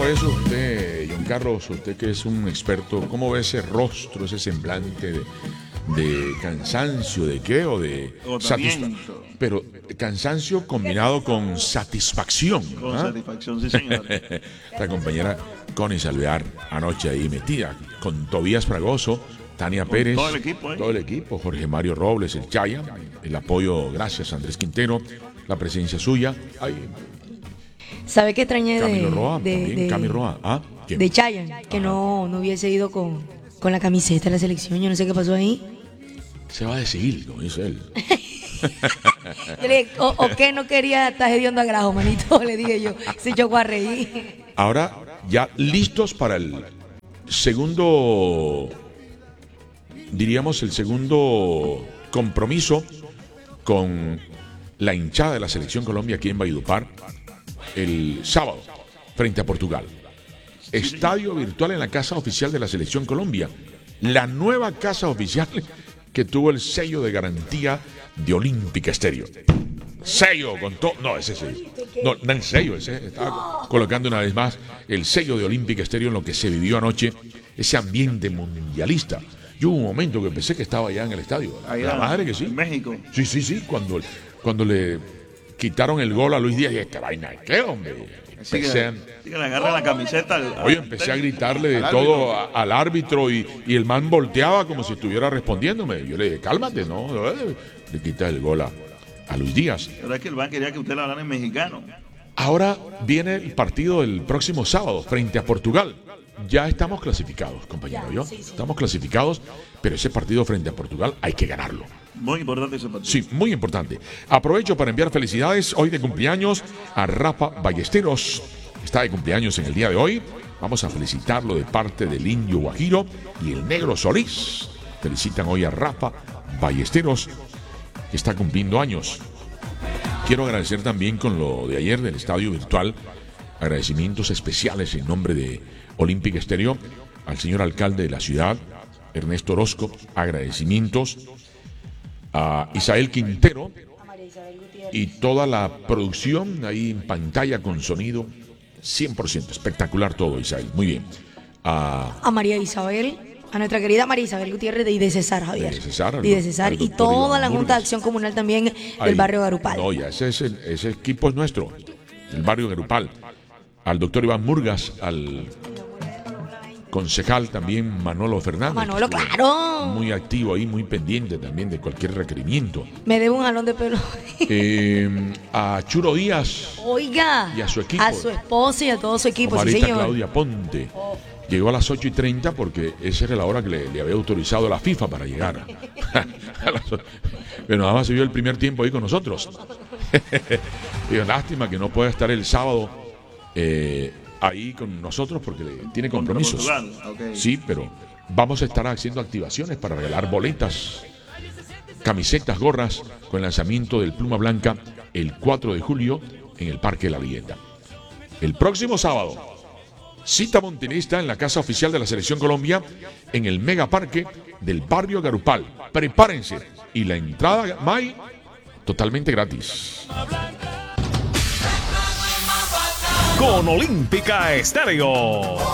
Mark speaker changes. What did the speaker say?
Speaker 1: ve eso usted, John Carlos, usted que es un experto, cómo ve ese rostro, ese semblante de cansancio, de qué o de
Speaker 2: Agotamiento.
Speaker 1: pero cansancio combinado con satisfacción?
Speaker 2: Con satisfacción, sí, señor.
Speaker 1: La compañera Connie Salvear anoche ahí metida con Tobías Fragoso, Tania Pérez, todo el equipo, Jorge Mario Robles, el Chaya, el apoyo, gracias Andrés Quintero, la presencia suya. Ay,
Speaker 3: ¿sabe qué extrañé
Speaker 1: Camilo Roa, también Camilo Roa. ¿Ah? ¿Quién?
Speaker 3: De Chayanne, que no hubiese ido con la camiseta de la selección? Yo no sé qué pasó ahí.
Speaker 1: Se va a decidir, como dice él.
Speaker 3: O que no quería estar hediondo a Grajo, manito, le dije yo. Se echó a reír.
Speaker 1: Ahora ya listos para el segundo, diríamos el segundo compromiso con la hinchada de la Selección Colombia aquí en Valledupar el sábado frente a Portugal. Estadio virtual en la casa oficial de la Selección Colombia, la nueva casa oficial que tuvo el sello de garantía de Olímpica Estéreo. Sello con todo. No, ese sello. No el sello, ese. Estaba colocando una vez más el sello de Olímpica Estéreo en lo que se vivió anoche, ese ambiente mundialista. Yo hubo un momento que pensé que estaba allá en el estadio. La madre que sí.
Speaker 2: En México.
Speaker 1: Sí. Cuando le quitaron el gol a Luis Díaz, y esta vaina, ¿qué, hombre?
Speaker 2: Que le agarra la camiseta
Speaker 1: empecé a gritarle de todo al árbitro y el man volteaba como si estuviera respondiéndome. Yo le dije, cálmate, no, le quita el gol a Luis Díaz.
Speaker 2: Pero es que el man quería que usted le hablara en mexicano.
Speaker 1: Ahora viene el partido del próximo sábado frente a Portugal. Ya estamos clasificados, compañero. Sí. Estamos clasificados, pero ese partido frente a Portugal hay que ganarlo.
Speaker 2: Muy importante ese partido.
Speaker 1: Sí, muy importante. Aprovecho para enviar felicidades hoy de cumpleaños a Rafa Ballesteros. Está de cumpleaños en el día de hoy. Vamos a felicitarlo de parte del Indio Guajiro y el Negro Solís. Felicitan hoy a Rafa Ballesteros, que está cumpliendo años. Quiero agradecer también con lo de ayer del estadio virtual, agradecimientos especiales en nombre de Olímpica Estéreo al señor alcalde de la ciudad, Ernesto Orozco. Agradecimientos a Isael Quintero y toda la producción ahí en pantalla con sonido 100%, espectacular todo, Isael, muy bien.
Speaker 3: A María Isabel, a nuestra querida María Isabel Gutiérrez y de César, Javier.
Speaker 1: De
Speaker 3: César y toda la Junta de Acción Comunal también del barrio Garupal.
Speaker 1: No, ya ese equipo es nuestro, el barrio Garupal. Al doctor Iván Murgas, al concejal también Manolo Fernández.
Speaker 3: Manolo, claro.
Speaker 1: Muy activo ahí, muy pendiente también de cualquier requerimiento.
Speaker 3: Me debe un jalón de pelo.
Speaker 1: A Churo Díaz.
Speaker 3: Oiga.
Speaker 1: Y a su equipo.
Speaker 3: A su esposa y a todo su equipo,
Speaker 1: Marita,
Speaker 3: sí, señor.
Speaker 1: Claudia Ponte. Llegó a las 8:30 porque esa era la hora que le había autorizado la FIFA para llegar. Pero nada más se vio el primer tiempo ahí con nosotros. Digo, lástima que no pueda estar el sábado ahí con nosotros porque tiene compromisos.
Speaker 2: Okay.
Speaker 1: Sí, pero vamos a estar haciendo activaciones para regalar boletas, camisetas, gorras con el lanzamiento del Pluma Blanca el 4 de julio en el Parque de la Leyenda. El próximo sábado, cita montinista en la casa oficial de la Selección Colombia en el Megaparque del barrio Garupal. Prepárense y la entrada, May, totalmente gratis.
Speaker 4: Con Olímpica Estéreo.